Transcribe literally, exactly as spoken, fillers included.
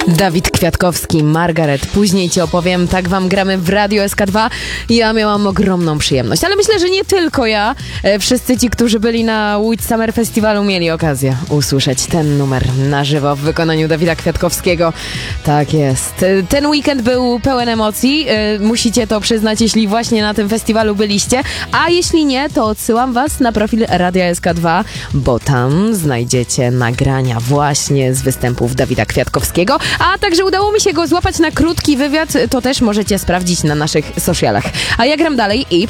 Dawid Kwiatkowski, Margaret. Później ci opowiem, tak wam gramy w Radio S K dwa. Ja miałam ogromną przyjemność, ale myślę, że nie tylko ja. E, Wszyscy ci, którzy byli na Łódź Summer Festiwalu, mieli okazję usłyszeć ten numer na żywo w wykonaniu Dawida Kwiatkowskiego. Tak jest. E, Ten weekend był pełen emocji. E, Musicie to przyznać, jeśli właśnie na tym festiwalu byliście. A jeśli nie, to odsyłam was na profil Radia S K dwa, bo tam znajdziecie nagrania właśnie z występów Dawida Kwiatkowskiego. A także udało mi się go złapać na krótki wywiad, to też możecie sprawdzić na naszych socialach. A ja gram dalej i